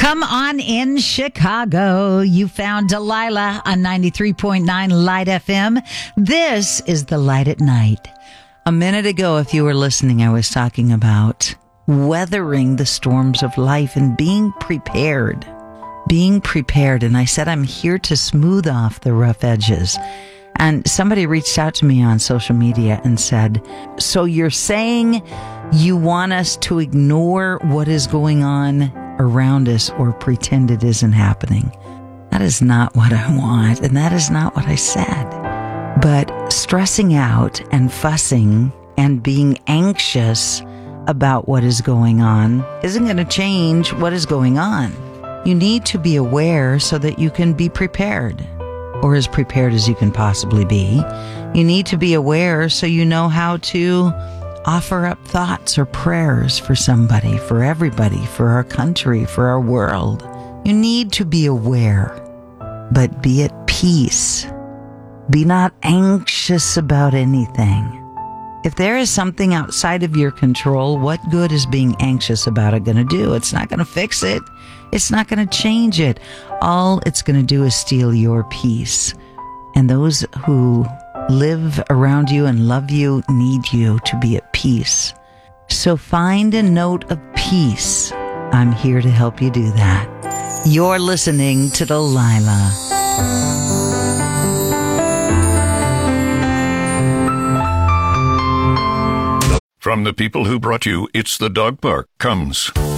Come on in, Chicago. You found Delilah on 93.9 Light FM. This is The Light at Night. A minute ago, if you were listening, I was talking about weathering the storms of life and being prepared. Being prepared. And I said, I'm here to smooth off the rough edges. And somebody reached out to me on social media and said, so you're saying you want us to ignore what is going on around us or pretend it isn't happening? That is not what I want, and that is not what I said. But stressing out and fussing and being anxious about what is going on isn't going to change what is going on. You need to be aware so that you can be prepared, or as prepared as you can possibly be. You need to be aware so you know how to offer up thoughts or prayers for somebody, for everybody, for our country, for our world. You need to be aware, but be at peace. Be not anxious about anything. If there is something outside of your control, what good is being anxious about it going to do? It's not going to fix it. It's not going to change it. All it's going to do is steal your peace. And those who live around you and love you need you to be at peace. So find a note of peace. I'm here to help you do that. You're listening to Delilah. From the people who brought you It's the Dog Park comes